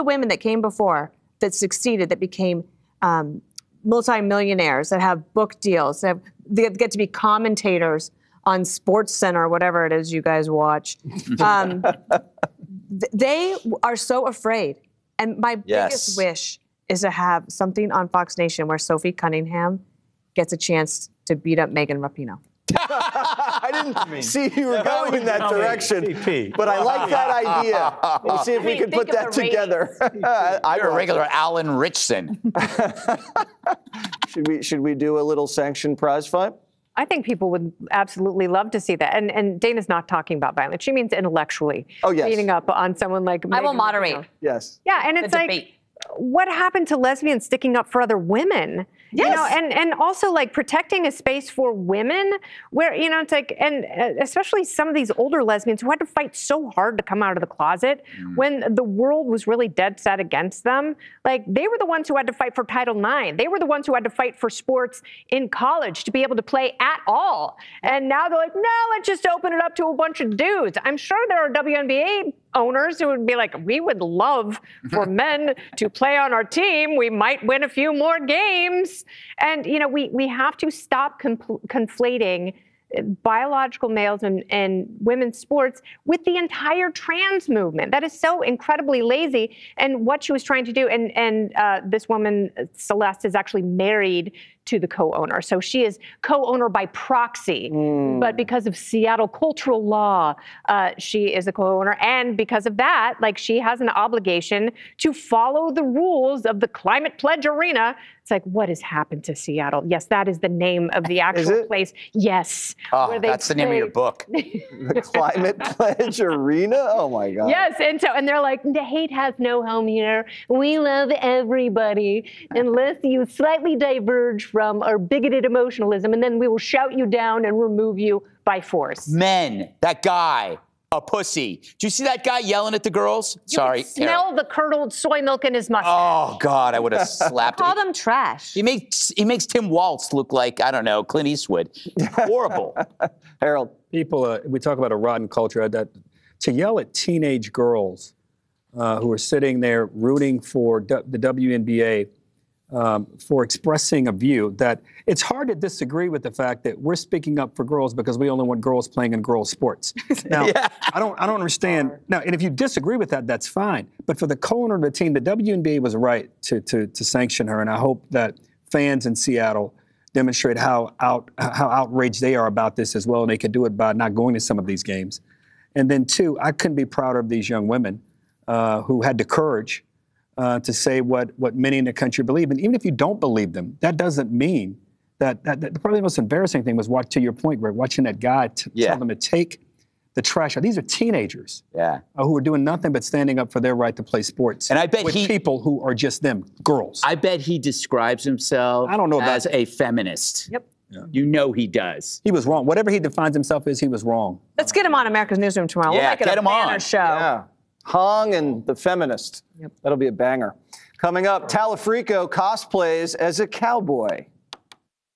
the women that came before that succeeded, that became multimillionaires, that have book deals, that they get to be commentators on Sports Center or whatever it is you guys watch. They are so afraid. And my biggest wish is to have something on Fox Nation where Sophie Cunningham gets a chance to beat up Megan Rapinoe. I didn't see you were going in that direction, but I like that idea. We'll see if we can put that together. You're a regular Alan Richson. Should we do a little sanctioned prize fight? I think people would absolutely love to see that. And Dana's not talking about violence. She means intellectually beating up on someone like Megan. I will moderate. Yes. Yeah, and it's like, debate. What happened to lesbians sticking up for other women? Yes. You know, and also like protecting a space for women where, you know, it's like, and especially some of these older lesbians who had to fight so hard to come out of the closet when the world was really dead set against them. Like, they were the ones who had to fight for Title IX. They were the ones who had to fight for sports in college to be able to play at all. And now they're like, no, let's just open it up to a bunch of dudes. I'm sure there are WNBA owners who would be like, we would love for men to play on our team. We might win a few more games. And, you know, we have to stop conflating biological males and women's sports with the entire trans movement. That is so incredibly lazy. And what she was trying to do, and this woman, Celeste, is actually married to the co-owner. So she is co-owner by proxy. But because of Seattle cultural law, she is a co-owner. And because of that, like, she has an obligation to follow the rules of the Climate Pledge Arena. It's like, what has happened to Seattle? Yes, that is the name of the actual place. Yes. Oh, that's the name of your book. The Climate Pledge Arena? Oh, my God. Yes, and they're like, the hate has no home here. We love everybody unless you slightly diverge from our bigoted emotionalism, and then we will shout you down and remove you by force. Men, that guy, a pussy. Do you see that guy yelling at the girls? Sorry. You smell the curdled soy milk in his mustache. Oh, God, I would have slapped him. Call them trash. He makes Tim Waltz look like, I don't know, Clint Eastwood. Horrible. Harold. People, we talk about a rotten culture. That to yell at teenage girls who are sitting there rooting for the WNBA for expressing a view that it's hard to disagree with the fact that we're speaking up for girls because we only want girls playing in girls' sports. Now, I don't understand. Now, and if you disagree with that, that's fine. But for the co-owner of the team, the WNBA was right to sanction her, and I hope that fans in Seattle demonstrate how outraged they are about this as well, and they can do it by not going to some of these games. And then, two, I couldn't be prouder of these young women who had the courage to say what many in the country believe. And even if you don't believe them, that doesn't mean that probably the most embarrassing thing was, to your point, Greg, watching that guy tell them to take the trash out. These are teenagers who are doing nothing but standing up for their right to play sports. And I bet with people who are just them, girls. I bet he describes himself as a feminist. Yep. Yeah. You know he does. He was wrong. Whatever he defines himself as, he was wrong. Let's get him on America's Newsroom tomorrow. We'll make it a banner show. Yeah. Hong and the Feminist. That'll be a banger. Coming up, Talafrico cosplays as a cowboy.